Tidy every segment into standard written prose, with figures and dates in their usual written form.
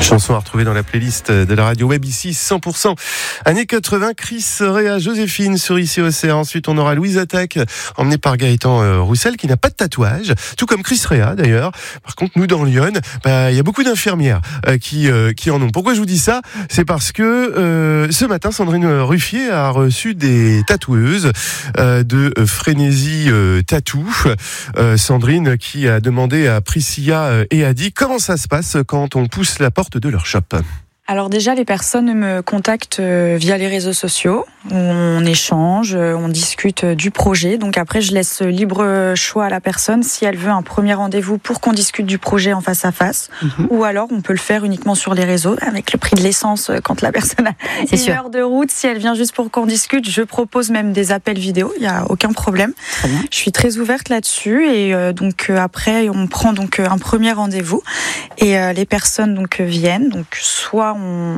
Chanson à retrouver dans la playlist de la radio web ici 100% années 80. Chris Rea, Joséphine sur ici Océan. Ensuite on aura Louise Attaque emmenée par Gaëtan Roussel qui n'a pas de tatouage, tout comme Chris Rea d'ailleurs. Par contre nous dans Lyon, il y a beaucoup d'infirmières qui en ont. Pourquoi je vous dis ça? C'est parce que ce matin Sandrine Ruffier a reçu des tatoueuses de Frénésie Tattoo. Sandrine qui a demandé à Priscilla et Adi comment ça se passe quand on pousse la porte de leur shop. Alors déjà, les personnes me contactent via les réseaux sociaux, où on échange, on discute du projet. Donc après, je laisse libre choix à la personne si elle veut un premier rendez-vous pour qu'on discute du projet en face à face, ou alors on peut le faire uniquement sur les réseaux, avec le prix de l'essence quand la personne a une heure de route. Si elle vient juste pour qu'on discute, je propose même des appels vidéo, il n'y a aucun problème. Très bien. Je suis très ouverte là-dessus et donc après, on prend donc un premier rendez-vous et les personnes donc viennent, donc soit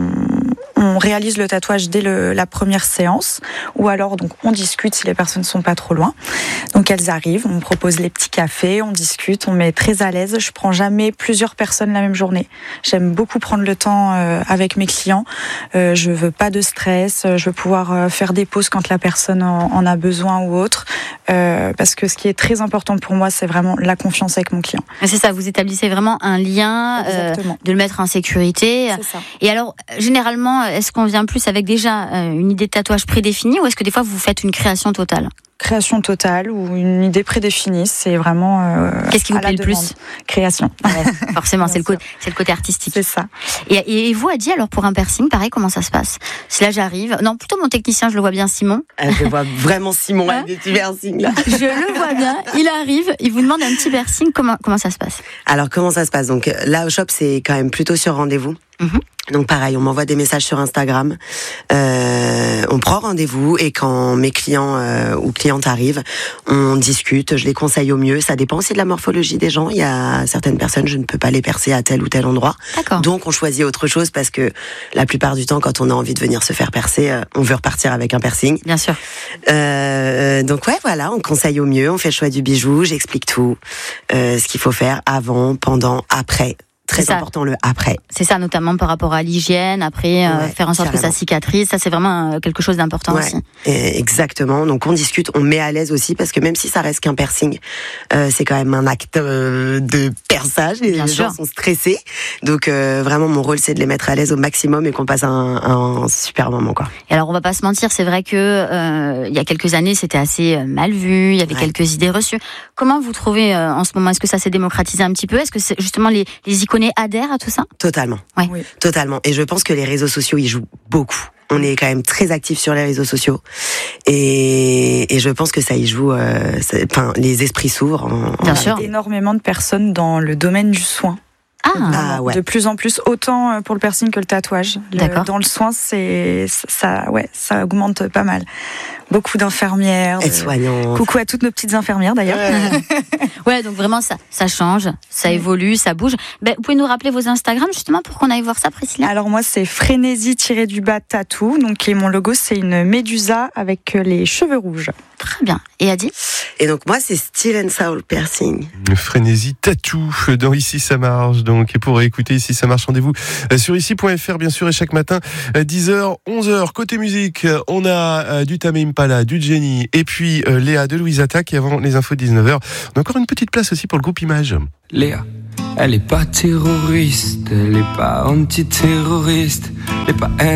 on réalise le tatouage dès la première séance, ou alors donc on discute si les personnes sont pas trop loin. Donc elles arrivent, on propose les petits cafés, on discute, on met très à l'aise. Je prends jamais plusieurs personnes la même journée. J'aime beaucoup prendre le temps avec mes clients. Je veux pas de stress. Je veux pouvoir faire des pauses quand la personne en a besoin ou autre. Parce que ce qui est très important pour moi, c'est vraiment la confiance avec mon client. C'est ça, vous établissez vraiment un lien, de le mettre en sécurité. C'est ça. Et alors, généralement, est-ce qu'on vient plus avec déjà une idée de tatouage prédéfinie ou est-ce que des fois vous faites une création totale ? Création totale ou une idée prédéfinie, c'est vraiment qu'est-ce qui vous plaît le plus ? Création. Ouais, forcément, c'est le côté artistique. C'est ça. Et vous, Adi, alors pour un piercing, pareil, comment ça se passe ? Si là j'arrive, non, plutôt mon technicien, je le vois bien, Simon. Je vois vraiment Simon avec des petits piercings là. Je le vois bien. Il arrive, il vous demande un petit piercing. Comment ça se passe ? Alors comment ça se passe ? Donc là au shop, c'est quand même plutôt sur rendez-vous. Donc pareil, on m'envoie des messages sur Instagram, on prend rendez-vous et quand mes clients ou clientes arrivent, on discute, je les conseille au mieux. Ça dépend aussi de la morphologie des gens. Il y a certaines personnes, je ne peux pas les percer à tel ou tel endroit. D'accord. Donc on choisit autre chose parce que la plupart du temps, quand on a envie de venir se faire percer, on veut repartir avec un piercing. Bien sûr. Donc ouais, voilà, on conseille au mieux, on fait le choix du bijou, j'explique tout, ce qu'il faut faire avant, pendant, après. Très important le après. C'est ça, notamment par rapport à l'hygiène, après faire en sorte que ça cicatrise, ça c'est vraiment quelque chose d'important aussi. Exactement, donc on discute, on met à l'aise aussi, parce que même si ça reste qu'un piercing, c'est quand même un acte de perçage, et les gens sont stressés, donc vraiment mon rôle c'est de les mettre à l'aise au maximum et qu'on passe un super moment, quoi. Et alors on va pas se mentir, c'est vrai que il y a quelques années c'était assez mal vu, il y avait quelques idées reçues. Comment vous trouvez en ce moment, est-ce que ça s'est démocratisé un petit peu, est-ce que c'est justement les icônes adhèrent à tout ça ? Totalement. Oui. Totalement. Et je pense que les réseaux sociaux y jouent beaucoup. On est quand même très actifs sur les réseaux sociaux. Et je pense que ça y joue, les esprits s'ouvrent. Bien sûr. Il y a énormément de personnes dans le domaine du soin. De plus en plus, autant pour le piercing que le tatouage. Dans le soin, ça augmente pas mal. Beaucoup d'infirmières, aides-soignantes. Coucou à toutes nos petites infirmières d'ailleurs. Ouais, donc vraiment ça change, ça évolue, ça bouge. Vous pouvez nous rappeler vos Instagram justement pour qu'on aille voir ça, Priscilla ? Alors moi c'est Frénésie-du-bas tattoo, donc et mon logo c'est une médusa avec les cheveux rouges. Très bien. Et Adi ? Et donc moi c'est Steel & Soul Piercing. Frénésie Tattoo dans Ici ça marche. Donc et pour écouter Ici ça marche, rendez-vous sur ici.fr bien sûr, et chaque matin 10h 11h côté musique, on a du Tame Impala, du Jenny et puis Léa de Louise Attaque, et avant les infos de 19h, on a encore une petite place aussi pour le groupe Image. Léa, elle est pas terroriste, elle est pas antiterroriste, elle est pas